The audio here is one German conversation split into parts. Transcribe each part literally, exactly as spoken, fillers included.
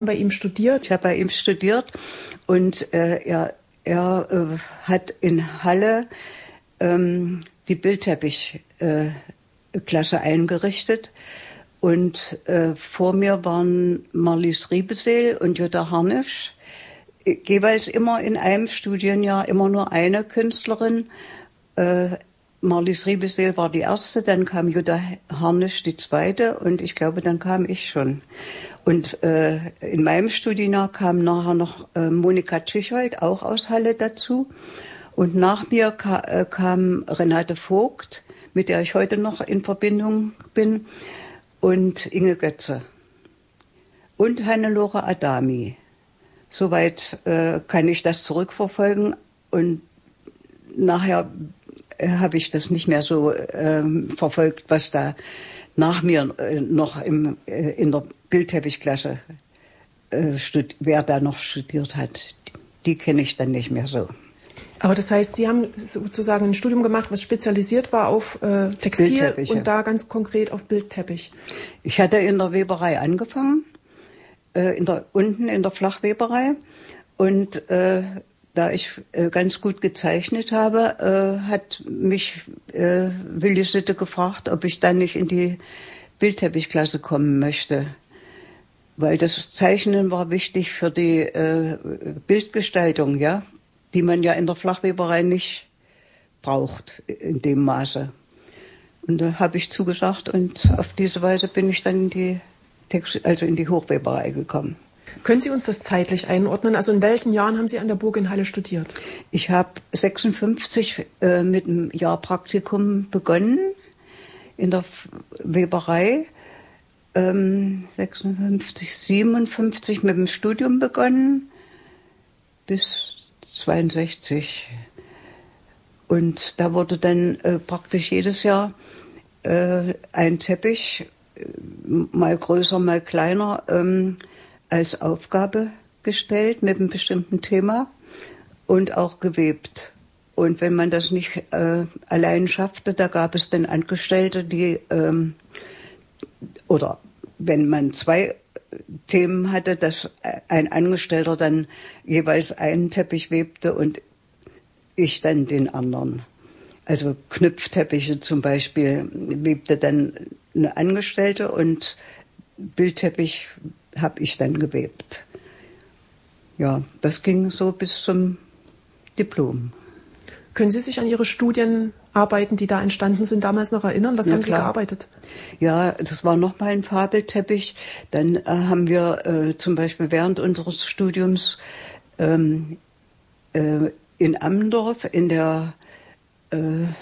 bei ihm studiert? Ich habe bei ihm studiert und äh, er, er äh, hat in Halle ähm, die Bildteppichklasse äh, eingerichtet. Und äh, vor mir waren Marlies Riebesel und Jutta Harnisch, jeweils immer in einem Studienjahr immer nur eine Künstlerin. Äh, Marlies Riebesel war die erste, dann kam Jutta Harnisch die zweite und ich glaube, dann kam ich schon. Und äh, in meinem Studienjahr kam nachher noch äh, Monika Tschichold, auch aus Halle, dazu. Und nach mir ka- äh, kam Renate Vogt, mit der ich heute noch in Verbindung bin, und Inge Götze. Und Hannelore Adami. Soweit äh, kann ich das zurückverfolgen. Und nachher äh, habe ich das nicht mehr so äh, verfolgt, was da nach mir äh, noch im, äh, in der Bildteppichklasse, äh, studi- wer da noch studiert hat. Die kenne ich dann nicht mehr so. Aber das heißt, Sie haben sozusagen ein Studium gemacht, was spezialisiert war auf äh, Textil und da ganz konkret auf Bildteppich. Ich hatte in der Weberei angefangen, äh, in der, unten in der Flachweberei. Und äh, da ich äh, ganz gut gezeichnet habe, äh, hat mich äh, Willi Sitte gefragt, ob ich dann nicht in die Bildteppichklasse kommen möchte. Weil das Zeichnen war wichtig für die äh, Bildgestaltung, ja, die man ja in der Flachweberei nicht braucht in dem Maße. Und da habe ich zugesagt und auf diese Weise bin ich dann in die, Text- also in die Hochweberei gekommen. Können Sie uns das zeitlich einordnen? Also in welchen Jahren haben Sie an der Burg in Halle studiert? Ich habe sechsundfünfzig äh, mit einem Jahr Praktikum begonnen in der Weberei. Ähm, sechsundfünfzig, siebenundfünfzig mit dem Studium begonnen bis zweiundsechzig. Und da wurde dann äh, praktisch jedes Jahr äh, ein Teppich, äh, mal größer, mal kleiner, ähm, als Aufgabe gestellt mit einem bestimmten Thema und auch gewebt. Und wenn man das nicht äh, allein schaffte, da gab es dann Angestellte, die, ähm, oder wenn man zwei Themen hatte, dass ein Angestellter dann jeweils einen Teppich webte und ich dann den anderen. Also Knüpfteppiche zum Beispiel webte dann eine Angestellte und Bildteppich habe ich dann gewebt. Ja, das ging so bis zum Diplom. Können Sie sich an Ihre Studienarbeiten, die da entstanden sind, damals noch erinnern? Was Ja, haben Sie klar. gearbeitet? Ja, das war nochmal ein Fabelteppich. Dann äh, haben wir äh, zum Beispiel während unseres Studiums ähm, äh, in Ammendorf in der äh,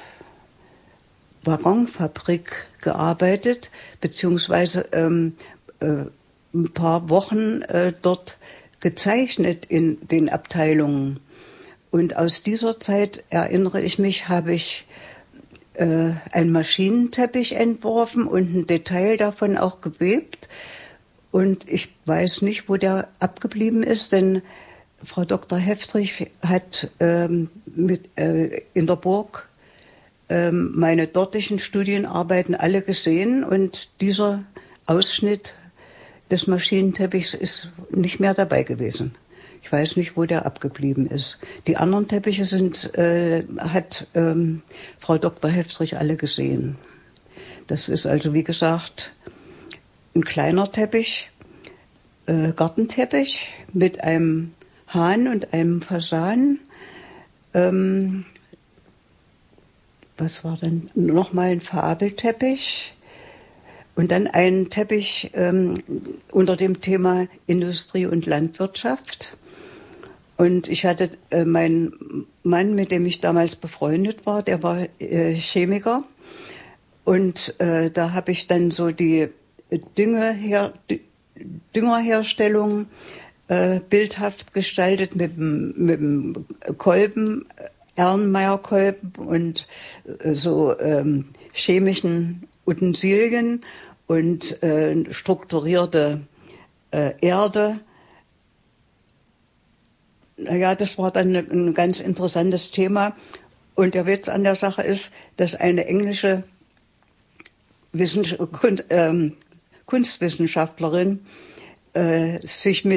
Waggonfabrik gearbeitet, beziehungsweise ähm, äh, ein paar Wochen äh, dort gezeichnet in den Abteilungen. Und aus dieser Zeit, erinnere ich mich, habe ich äh, einen Maschinenteppich entworfen und ein Detail davon auch gewebt. Und ich weiß nicht, wo der abgeblieben ist, denn Frau Doktor Heftrich hat ähm, mit, äh, in der Burg ähm, meine dortigen Studienarbeiten alle gesehen und dieser Ausschnitt des Maschinenteppichs ist nicht mehr dabei gewesen. Ich weiß nicht, wo der abgeblieben ist. Die anderen Teppiche sind, äh, hat ähm, Frau Doktor Heftrich alle gesehen. Das ist also, wie gesagt, ein kleiner Teppich, äh, Gartenteppich mit einem Hahn und einem Fasan. Ähm, was war denn? Nochmal ein Fabelteppich. Und dann ein Teppich ähm, unter dem Thema Industrie und Landwirtschaft. Und ich hatte äh, meinen Mann, mit dem ich damals befreundet war, der war äh, Chemiker. Und äh, da habe ich dann so die Düngeher, Düngerherstellung äh, bildhaft gestaltet mit dem, mit dem Kolben, Erlenmeyer-Kolben und äh, so ähm, chemischen Utensilien und äh, strukturierte äh, Erde. Naja, das war dann ein ganz interessantes Thema. Und der Witz an der Sache ist, dass eine englische Wissens- Kun- ähm, Kunstwissenschaftlerin äh, sich mit